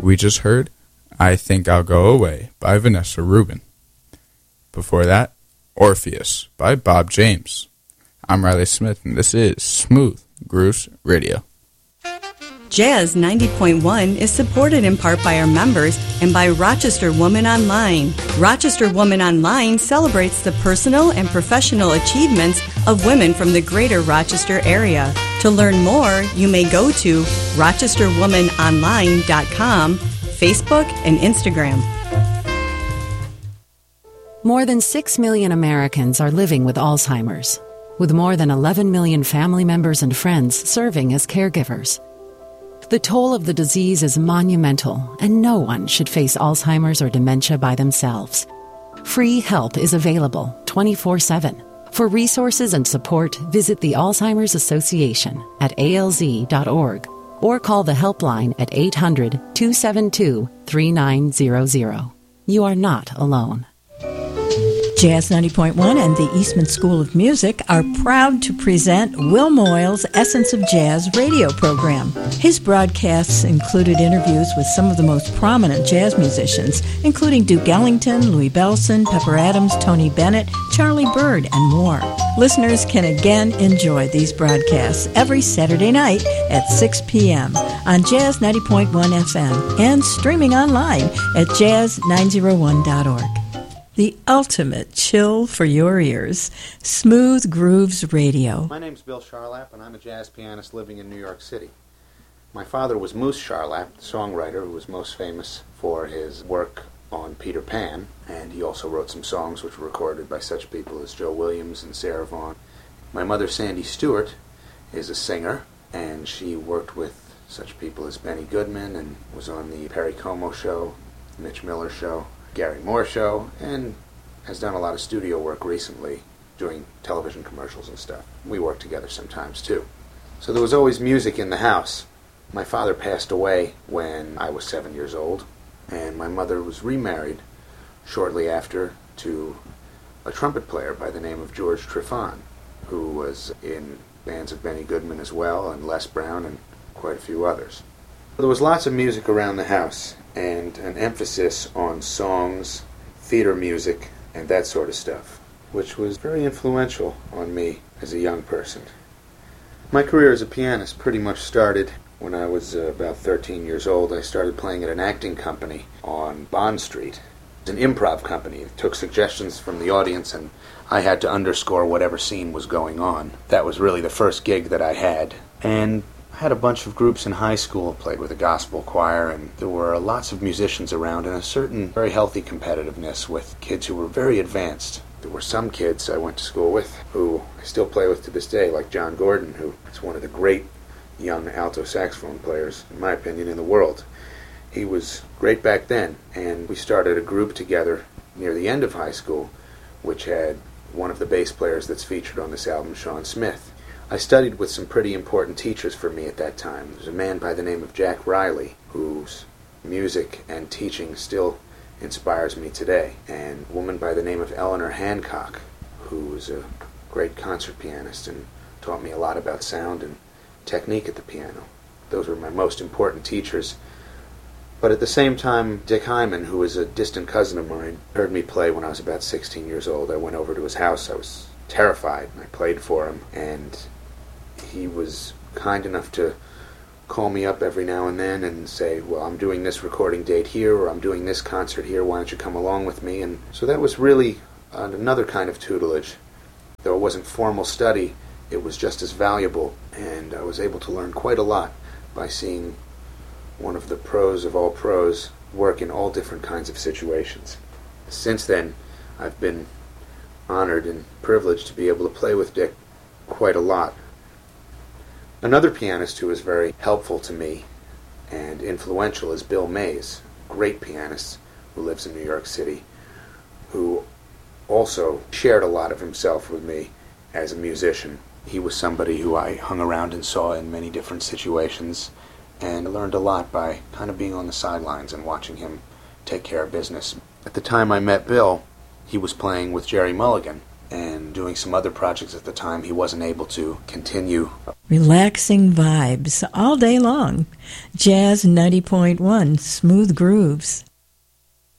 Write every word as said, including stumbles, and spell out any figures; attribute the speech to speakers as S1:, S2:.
S1: We just heard I Think I'll Go Away by Vanessa Rubin. Before that, Orpheus by Bob James. I'm Riley Smith, and this is Smooth Grooves Radio.
S2: Jazz ninety point one is supported in part by our members and by Rochester Woman Online. Rochester Woman Online celebrates the personal and professional achievements of women from the greater Rochester area. To learn more, you may go to rochester woman online dot com, Facebook, and Instagram.
S3: More than six million Americans are living with Alzheimer's, with more than eleven million family members and friends serving as caregivers. The toll of the disease is monumental, and no one should face Alzheimer's or dementia by themselves. Free help is available twenty-four seven. For resources and support, visit the Alzheimer's Association at A L Z dot org or call the helpline at eight hundred, two seven two, three nine zero zero. You are not alone.
S4: Jazz ninety point one and the Eastman School of Music are proud to present Will Moyle's Essence of Jazz radio program. His broadcasts included interviews with some of the most prominent jazz musicians, including Duke Ellington, Louis Bellson, Pepper Adams, Tony Bennett, Charlie Bird, and more. Listeners can again enjoy these broadcasts every Saturday night at six p.m. on Jazz ninety point one F M and streaming online at jazz nine oh one dot org. The ultimate chill for your ears. Smooth Grooves Radio.
S5: My name's Bill Charlap, and I'm a jazz pianist living in New York City. My father was Moose Charlap, the songwriter who was most famous for his work on Peter Pan, and he also wrote some songs which were recorded by such people as Joe Williams and Sarah Vaughan. My mother, Sandy Stewart, is a singer, and she worked with such people as Benny Goodman and was on the Perry Como Show, Mitch Miller Show, Gary Moore Show, and has done a lot of studio work recently doing television commercials and stuff. We work together sometimes too. So there was always music in the house. My father passed away when I was seven years old, and my mother was remarried shortly after to a trumpet player by the name of George Trifon, who was in bands of Benny Goodman as well, and Les Brown, and quite a few others. There was lots of music around the house, and an emphasis on songs, theater music, and that sort of stuff, which was very influential on me as a young person. My career as a pianist pretty much started when I was uh, about thirteen years old. I started playing at an acting company on Bond Street. It was an improv company. It took suggestions from the audience, and I had to underscore whatever scene was going on. That was really the first gig that I had. And I had a bunch of groups in high school, played with a gospel choir, and there were lots of musicians around and a certain very healthy competitiveness with kids who were very advanced. There were some kids I went to school with who I still play with to this day, like John Gordon, who is one of the great young alto saxophone players, in my opinion, in the world. He was great back then, and we started a group together near the end of high school, which had one of the bass players that's featured on this album, Sean Smith. I studied with some pretty important teachers for me at that time. There's a man by the name of Jack Riley, whose music and teaching still inspires me today, and a woman by the name of Eleanor Hancock, who was a great concert pianist and taught me a lot about sound and technique at the piano. Those were my most important teachers. But at the same time, Dick Hyman, who was a distant cousin of mine, heard me play when I was about sixteen years old. I went over to his house. I was terrified, and I played for him, and he was kind enough to call me up every now and then and say, well, I'm doing this recording date here, or I'm doing this concert here, why don't you come along with me? And so that was really another kind of tutelage. Though it wasn't formal study, it was just as valuable, and I was able to learn quite a lot by seeing one of the pros of all pros work in all different kinds of situations. Since then, I've been honored and privileged to be able to play with Dick quite a lot. Another pianist who was very helpful to me and influential is Bill Mays, a great pianist who lives in New York City, who also shared a lot of himself with me as a musician. He was somebody who I hung around and saw in many different situations, and I learned a lot by kind of being on the sidelines and watching him take care of business. At the time I met Bill, he was playing with Jerry Mulligan, and doing some other projects at the time, he wasn't able to continue.
S4: Relaxing vibes all day long. Jazz ninety point one, smooth grooves.